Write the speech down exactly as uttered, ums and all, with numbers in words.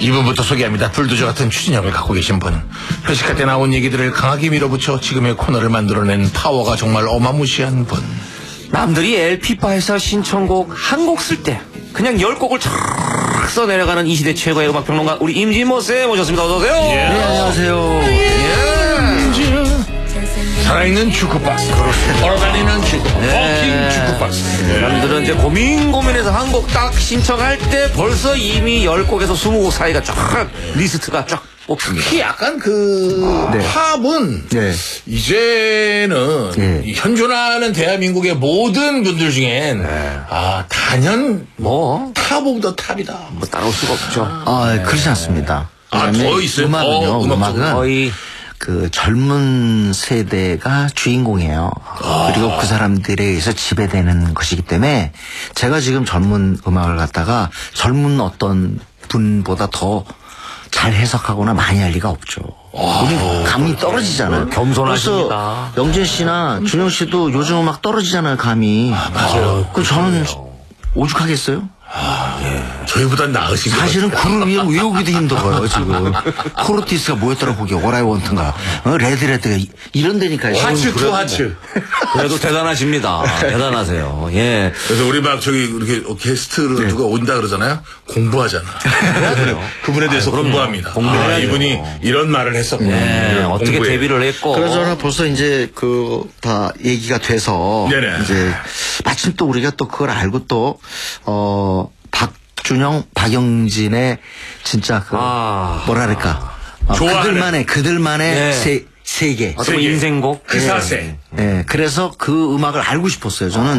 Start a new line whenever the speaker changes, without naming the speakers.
이 부부부터 소개합니다. 불도저 같은 추진력을 갖고 계신 분. 회식할 때 나온 얘기들을 강하게 밀어붙여 지금의 코너를 만들어낸 파워가 정말 어마무시한 분.
남들이 엘피바에서 신청곡 한 곡 쓸 때 그냥 열 곡을 쫙 써내려가는 이 시대 최고의 음악평론가 우리 임진모 쌤 모셨습니다. 어서오세요.
예.
네, 안녕하세요.
예. 살아있는 주크박스. 걸어다니는 주크.
네.
워킹 주크박스.
네. 남들은 이제 고민 고민해서 한 곡 딱 신청할 때 벌써 이미 열 곡에서 스무 곡 사이가 쫙 리스트가 쫙 뽑힙니다.
특히 약간 그
네.
팝은
네.
이제는
네.
이 현존하는 대한민국의 모든 분들 중엔 아 단연
뭐,
탑 오브 더 탑이다.
뭐 따라올 수가 없죠.
아, 그렇지 않습니다.
아,
왜냐면
더 있어요?
음악은요,
어, 음악적으로.
음악은
거의
그 젊은 세대가 주인공이에요. 그리고 그 사람들에 의해서 지배되는 것이기 때문에 제가 지금 젊은 음악을 갖다가 젊은 어떤 분보다 더 잘 해석하거나 많이 할 리가 없죠. 우리 감이 떨어지잖아요.
겸손하십니다.
그래서 영진 씨나 준영 씨도 요즘 음악 떨어지잖아요, 감이.
맞아요.
그 저는 오죽하겠어요?
저희보단 나으신 것
사실은
같아요.
그를 위해 외우기도 힘들어요, 지금. 코르티스가 뭐였더라, 거기, 오라이 원트인가. 어, 레드레드가 이- 이런 데니까요.
하츠 투 하츠.
그래도 대단하십니다. 대단하세요. 예.
그래서 우리 막 저기 이렇게 게스트로 누가 온다 그러잖아요. 공부하잖아. 그분에 대해서 공부합니다. 아, 이분이 이런 말을 했었구나.
네,
이런
어떻게
공부해.
데뷔를 했고.
그러저나 벌써 이제 그 다 얘기가 돼서
네네.
이제 마침 또 우리가 또 그걸 알고 또 어 박준영, 박영진의 진짜 그
아.
뭐랄까 어,
좋아하는.
그들만의 그들만의
네.
세 세계.
어떤 인생곡.
그 사세.
예, 그래서 그 음악을 알고 싶었어요. 저는